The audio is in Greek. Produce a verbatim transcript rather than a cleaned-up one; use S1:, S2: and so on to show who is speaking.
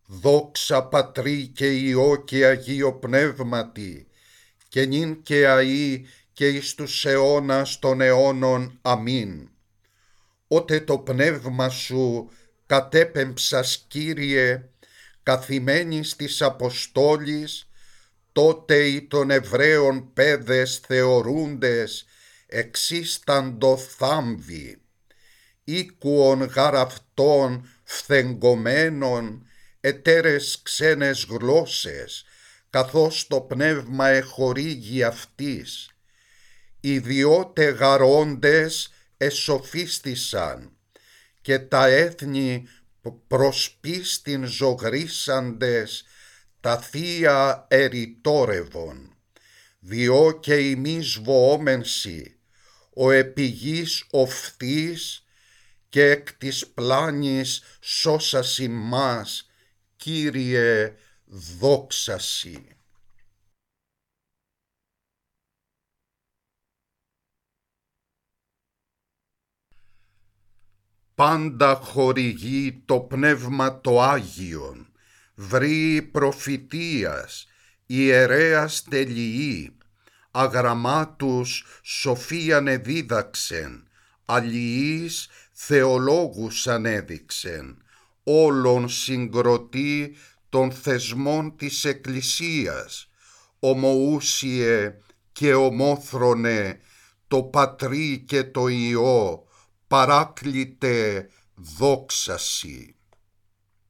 S1: Δόξα Πατρί και Υιό και Αγίο Πνεύματι, και νυν και αΐ και εις τους αιώνας των αιώνων. Αμήν. Ότε το πνεύμα σου κατέπεμψας, Κύριε, καθημένης της Αποστόλης, τότε οι των Εβραίων παιδες θεωρούντες εξίσταντο θάμβοι. Οίκουον γαρ αυτών φθεγκωμένων ετέρες ξένες γλώσσες, καθώς το πνεύμα εχορήγει αυτής. Οι διότε γαρόντες εσοφίστησαν, και τα έθνη προς πίστην ζωγρίσαντες τα θεία ερητόρευον. Διό και ημείς βοόμενσι, ο επιγής οφθής, και εκ της πλάνης σώσας ημάς, Κύριε, δόξασι. Πάντα χορηγεί το Πνεύμα το Άγιον, βρύει προφητείας, ιερέας τελειή, αγραμμάτους σοφίαν εδίδαξεν, αλληλείς θεολόγους ανέδειξεν, όλων συγκροτεί των θεσμών της Εκκλησίας, ομοούσιε και ομόθρονε, το Πατρί και το Υιό, παράκλητε, δόξασι.